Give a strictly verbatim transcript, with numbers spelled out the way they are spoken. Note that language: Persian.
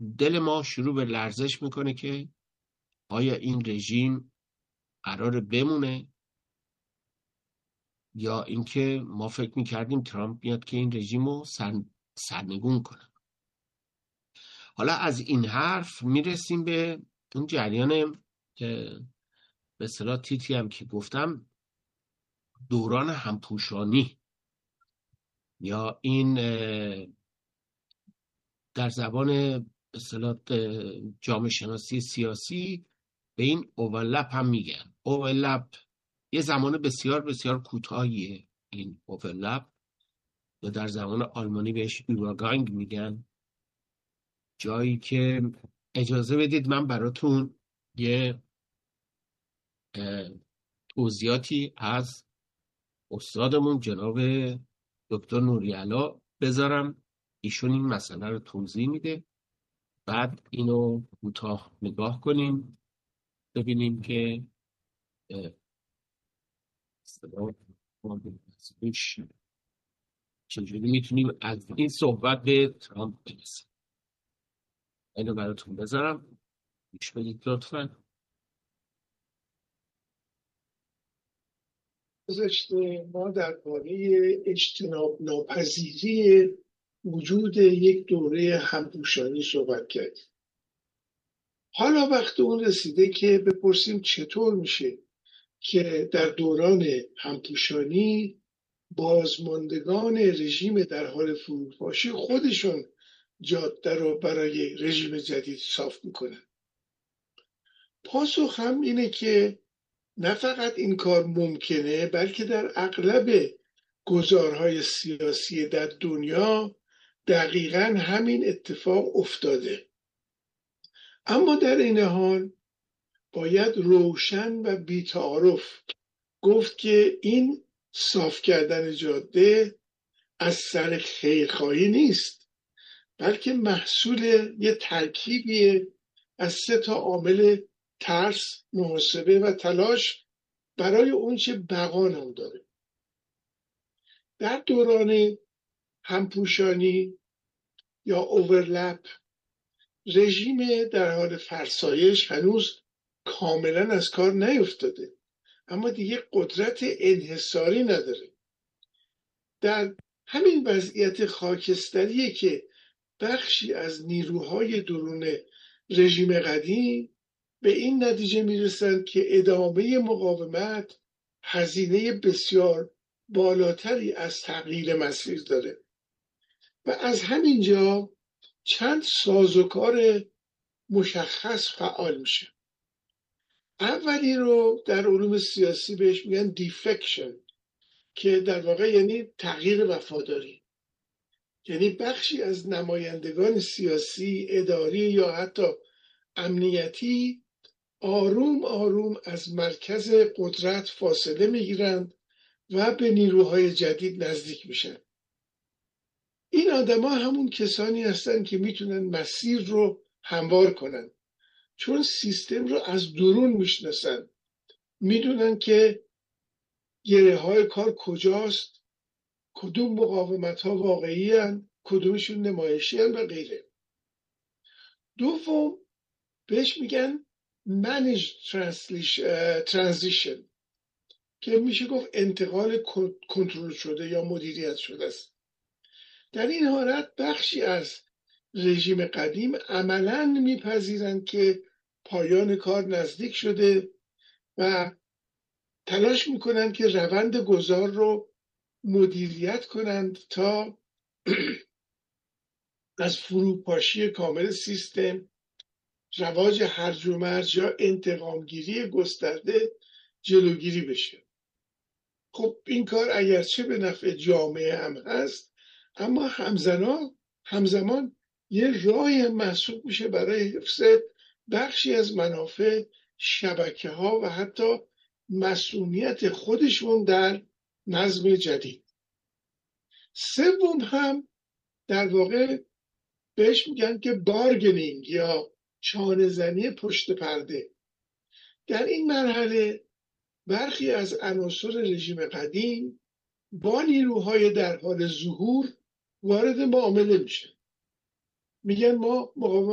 دل ما شروع به لرزش میکنه که آیا این رژیم قراره بمونه یا اینکه ما فکر میکردیم ترامپ میاد که این رژیم رو سر... سرنگون کنه. حالا از این حرف میرسیم به اون جریان به اصطلاح تیتری هم که گفتم، دوران همپوشانی، یا این در زبان به اصطلاح جامعه شناسی سیاسی به این اوورلپ هم میگن. اوورلپ یه زمان بسیار بسیار کوتاهیه این اوورلپ، یا در زبان آلمانی بهش یوراگانگ میگن، جایی که اجازه بدید من براتون یه توضیحاتی از استادمون جناب دکتر نوری‌علا بذارم. ایشون این مسئله رو توضیح میده، بعد اینو کوتاه نگاه کنیم ببینیم که چجوری میتونیم از این صحبت به ترامپ برسیم. اینو براتون بذارم، گوش بدید لطفاً. گذشته ما درباره اجتناب ناپذیری وجود یک دوره همپوشانی صحبت کردیم. حالا وقت اون رسیده که بپرسیم چطور میشه که در دوران همپوشانی بازماندگان رژیم در حال فروپاشی خودشون جاده رو برای رژیم جدید صاف میکنن. پاسخ هم اینه که نه فقط این کار ممکنه، بلکه در اغلب گزارهای سیاسی در دنیا دقیقاً همین اتفاق افتاده. اما در این حال باید روشن و بی‌تعارف گفت که این صاف کردن جاده از سر خیرخواهی نیست، بلکه محصول یه ترکیبیه از سه تا عامل: ترس، محاسبه و تلاش برای اونچه بقا نام داره. در دوران همپوشانی یا اوورلپ، رژیم در حال فرسایش هنوز کاملا از کار نیفتاده، اما دیگه قدرت انحصاری نداره. در همین وضعیت خاکستریه که بخشی از نیروهای درون رژیم قدیم به این نتیجه میرسند که ادامه مقاومت هزینه بسیار بالاتری از تغییر مسیر داره و از همینجا چند سازوکار مشخص فعال میشه. اولی رو در علوم سیاسی بهش میگن دیفکشن، که در واقع یعنی تغییر وفاداری. یعنی بخشی از نمایندگان سیاسی، اداری یا حتی امنیتی آروم آروم از مرکز قدرت فاصله میگیرند و به نیروهای جدید نزدیک میشن. این آدما همون کسانی هستند که میتونن مسیر رو هموار کنن، چون سیستم رو از درون میشناسن، میدونن که گره های کار کجاست، کدوم مقاومت ها واقعی هن، کدومشون نمایشی هن و غیره. دوم بهش میگن managed transition که میشه گفت انتقال کنترل شده یا مدیریت شده است. در این حالت بخشی از رژیم قدیم عملاً میپذیرند که پایان کار نزدیک شده و تلاش میکنند که روند گذار رو مدیریت کنند تا از فروپاشی کامل سیستم، رواج هرج و مرج یا انتقامگیری گسترده جلوگیری بشه. خب این کار اگرچه به نفع جامعه هم هست، اما همزمان همزمان یه راهی محسوب میشه برای حفظ بخشی از منافع شبکه ها و حتی مسئولیت خودشون در نظم جدید. سوم هم در واقع بهش میگن که بارگنینگ یا چانه زنی پشت پرده. در این مرحله برخی از عناصر رژیم قدیم با نیروهای در حال ظهور وارد معامله میشن. میگن ما مقاومت